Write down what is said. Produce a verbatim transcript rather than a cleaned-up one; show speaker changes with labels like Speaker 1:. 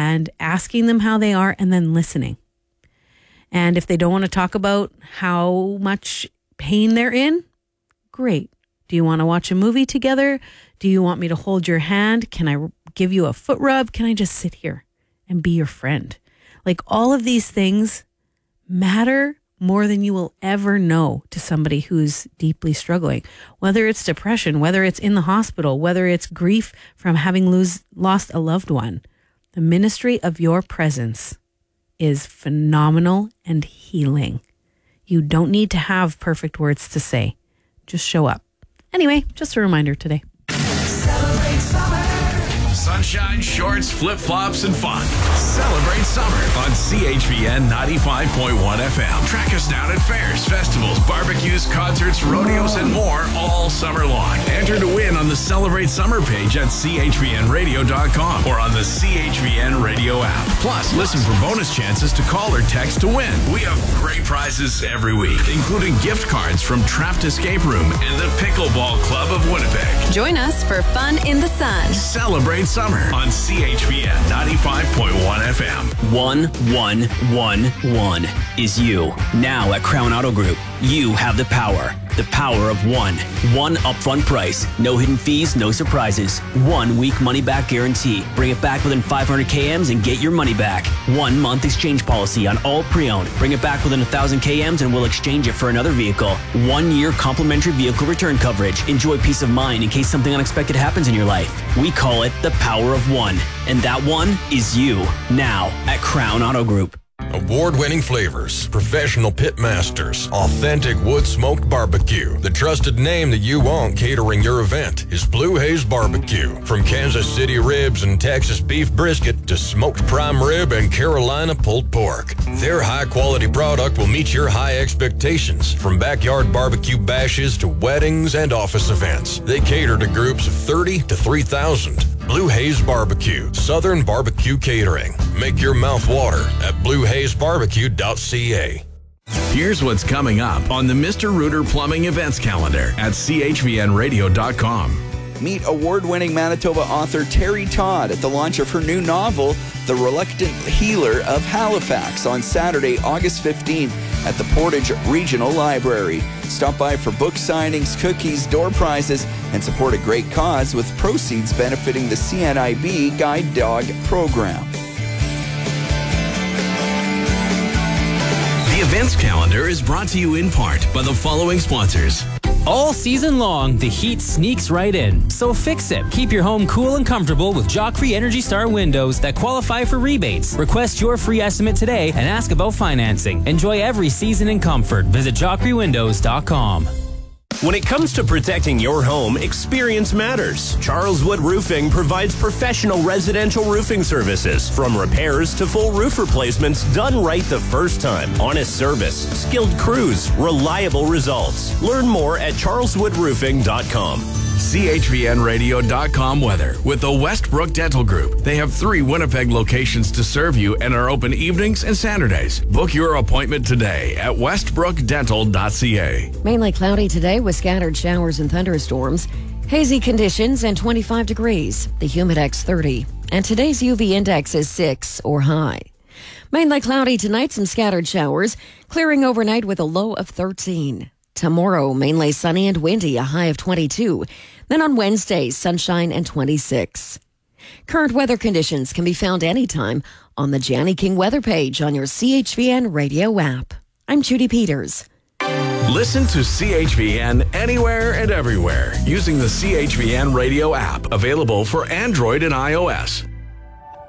Speaker 1: and asking them how they are and then listening. And if they don't want to talk about how much pain they're in, great. Do you want to watch a movie together? Do you want me to hold your hand? Can I give you a foot rub? Can I just sit here and be your friend? Like, all of these things matter more than you will ever know to somebody who's deeply struggling. Whether it's depression, whether it's in the hospital, whether it's grief from having lose, lost a loved one, the ministry of your presence is phenomenal and healing. You don't need to have perfect words to say. Just show up. Anyway, just a reminder today.
Speaker 2: Celebrate summer. Sunshine, shorts, flip-flops, and fun. Celebrate summer on C H V N ninety-five point one F M. Track us down at fairs, festivals, barbecues, concerts, rodeos, and more all summer long. Enter to win on the Celebrate Summer page at C H V N radio dot com or on the C H V N Radio app. Plus, listen for bonus chances to call or text to win. We have great prizes every week, including gift cards from Trapped Escape Room and the Pickleball Club of Winnipeg.
Speaker 3: Join us for fun in the sun.
Speaker 2: Celebrate summer on C H V N ninety-five point one F M.
Speaker 4: one one one one is you. Now at Crown Auto Group, you have the power. The power of one. One upfront price. No hidden fees, no surprises. One week money back guarantee. Bring it back within five hundred K Ms and get your money back. One month exchange policy on all pre-owned. Bring it back within one thousand K Ms and we'll exchange it for another vehicle. One year complimentary vehicle return coverage. Enjoy peace of mind in case something unexpected happens in your life. We call it the power of one. And that one is you. Now at Crown Auto Group.
Speaker 5: Award-winning flavors, professional pit masters, authentic wood-smoked barbecue. The trusted name that you want catering your event is Blue Haze Barbecue. From Kansas City ribs and Texas beef brisket to smoked prime rib and Carolina pulled pork, their high-quality product will meet your high expectations. From backyard barbecue bashes to weddings and office events, they cater to groups of thirty to three thousand. Blue Haze Barbecue, Southern Barbecue Catering. Make your mouth water at blue haze barbecue dot c a.
Speaker 2: Here's what's coming up on the Mister Rooter Plumbing events calendar at C H V N radio dot com.
Speaker 6: Meet award-winning Manitoba author Terry Todd at the launch of her new novel, The Reluctant Healer of Halifax, on Saturday, August fifteenth at the Portage Regional Library. Stop by for book signings, cookies, door prizes, and support a great cause with proceeds benefiting the C N I B Guide Dog Program.
Speaker 2: The events calendar is brought to you in part by the following sponsors.
Speaker 7: All season long, the heat sneaks right in. So fix it. Keep your home cool and comfortable with Joffrey Energy Star windows that qualify for rebates. Request your free estimate today and ask about financing. Enjoy every season in comfort. Visit joffrey windows dot com.
Speaker 8: When it comes to protecting your home, experience matters. Charles Wood Roofing provides professional residential roofing services, from repairs to full roof replacements done right the first time. Honest service, skilled crews, reliable results. Learn more at charles wood roofing dot com.
Speaker 2: C H V N radio dot com weather with the Westbrook Dental Group. They have three Winnipeg locations to serve you and are open evenings and Saturdays. Book your appointment today at westbrook dental dot c a.
Speaker 9: Mainly cloudy today with scattered showers and thunderstorms. Hazy conditions and twenty-five degrees. The Humidex thirty. And today's U V index is six or high. Mainly cloudy tonight, some scattered showers. Clearing overnight with a low of thirteen. Tomorrow, mainly sunny and windy, a high of twenty-two. Then on Wednesday, sunshine and twenty-six. Current weather conditions can be found anytime on the Janny King weather page on your C H V N radio app. I'm Judy Peters.
Speaker 2: Listen to C H V N anywhere and everywhere using the C H V N radio app, available for Android and iOS.